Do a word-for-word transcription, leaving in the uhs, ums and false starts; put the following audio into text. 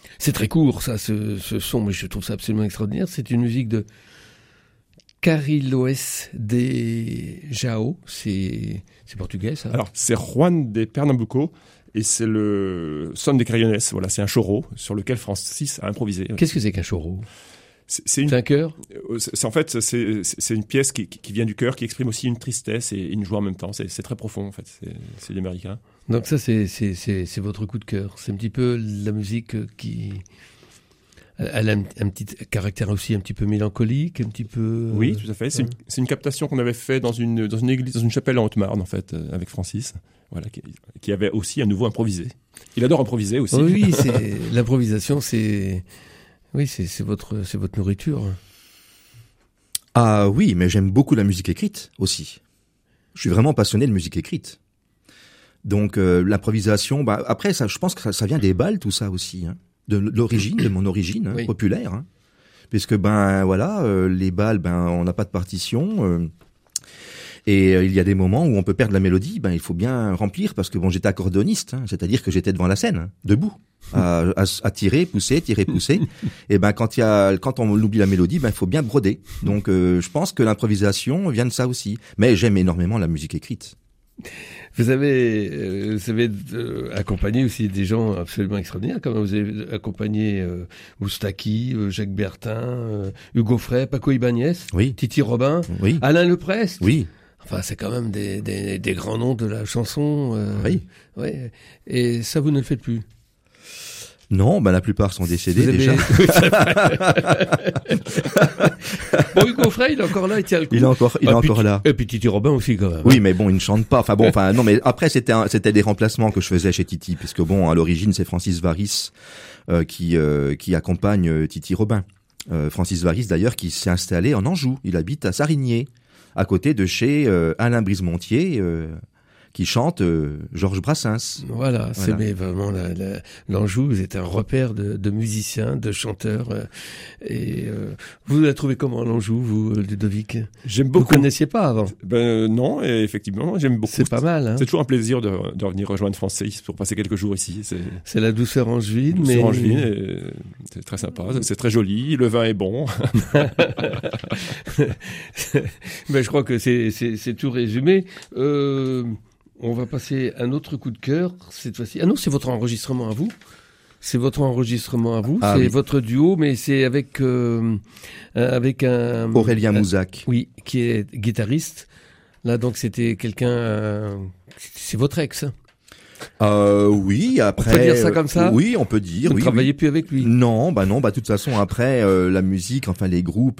C'est très court, ça, ce, ce son, mais je trouve ça absolument extraordinaire. C'est une musique de Carlos de Jao. C'est, c'est portugais, ça? Alors, c'est Juan de Pernambuco. Et c'est le Son de Cariones, voilà, c'est un choro sur lequel Francis a improvisé. Qu'est-ce que c'est qu'un choro? C'est, c'est, une, c'est un chœur? C'est, en fait, c'est, c'est une pièce qui, qui vient du cœur, qui exprime aussi une tristesse et une joie en même temps. C'est, c'est très profond, en fait. C'est, c'est du américain. Donc ça, c'est, c'est, c'est, c'est votre coup de cœur. C'est un petit peu la musique qui... Elle a un, un petit caractère aussi un petit peu mélancolique, un petit peu... Oui, tout à fait. C'est, ouais. une, c'est une captation qu'on avait fait dans une, dans une église, dans une chapelle en Haute-Marne, en fait, avec Francis. Voilà, qui, qui avait aussi à nouveau improvisé. Il adore improviser aussi. Oui, c'est, l'improvisation, c'est, oui, c'est, c'est votre, c'est votre nourriture. Ah oui, mais j'aime beaucoup la musique écrite aussi. Je suis vraiment passionné de musique écrite. Donc euh, l'improvisation, bah après, ça, je pense que ça, ça vient des balles, tout ça aussi, hein, de l'origine, de mon origine hein, oui. populaire, hein, puisque ben voilà, euh, les balles, ben on n'a pas de partition. Euh, Et euh, il y a des moments où on peut perdre la mélodie, ben il faut bien remplir parce que bon j'étais accordéoniste, hein, c'est-à-dire que j'étais devant la scène, hein, debout, à, à, à tirer, pousser, tirer, pousser. Et ben quand il y a, quand on oublie la mélodie, ben il faut bien broder. Donc euh, je pense que l'improvisation vient de ça aussi. Mais j'aime énormément la musique écrite. Vous avez, euh, vous avez euh, accompagné aussi des gens absolument extraordinaires. Comme vous avez accompagné euh, Moustaki, euh, Jacques Bertin, euh, Hugo Frey, Paco Ibáñez, oui. Titi Robin, oui. Alain Leprest. Oui. Enfin, c'est quand même des, des, des grands noms de la chanson. Euh, oui. Ouais. Et ça, vous ne le faites plus? Non, ben la plupart sont décédés avez... déjà. Bon, Hugo Frey, il est encore là, il tient le coup. Il est encore, il ah, est encore puis, là. Et puis Titi Robin aussi, quand même. Oui, mais bon, il ne chante pas. Enfin bon, enfin non, mais après c'était un, c'était des remplacements que je faisais chez Titi, puisque bon, à l'origine c'est Francis Varis euh, qui euh, qui accompagne euh, Titi Robin. Euh, Francis Varis d'ailleurs qui s'est installé en Anjou. Il habite à Sarigné, à côté de chez euh, Alain Brisemontier. Euh, qui chante euh, Georges Brassens. Voilà, voilà. C'est mais vraiment la, la, l'Anjou est un repère de, de musiciens, de chanteurs. Euh, et euh, vous la trouvez comment l'Anjou, vous, Ludovic? J'aime beaucoup. Vous connaissiez pas avant? Ben non, et effectivement, j'aime beaucoup. C'est pas mal. Hein. C'est toujours un plaisir de, de revenir rejoindre Francis pour passer quelques jours ici. C'est, c'est la douceur angevine, douceur mais angevine, et c'est très sympa. C'est très joli. Le vin est bon. Mais je crois que c'est c'est, c'est tout résumé. Euh, On va passer un autre coup de cœur, cette fois-ci. Ah non, c'est votre enregistrement à vous. C'est votre enregistrement à vous. Ah, c'est oui. votre duo, mais c'est avec, euh, avec un... Aurélien un, Mouzac. Oui, qui est guitariste. Là, donc, c'était quelqu'un... Euh, c'est votre ex. Euh, oui, après. On peut dire ça comme ça? Oui, on peut dire. Vous ne oui, travaillez oui. plus avec lui? Non, bah non, bah de toute façon après euh, la musique, enfin les groupes.